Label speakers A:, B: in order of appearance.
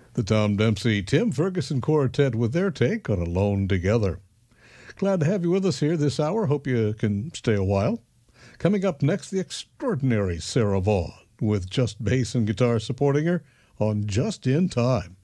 A: The Tom Dempsey Tim Ferguson Quartet with their take on Alone Together. Glad to have you with us here this hour. Hope you can stay a while. Coming up next, the extraordinary Sarah Vaughan with just bass and guitar supporting her on Just in Time.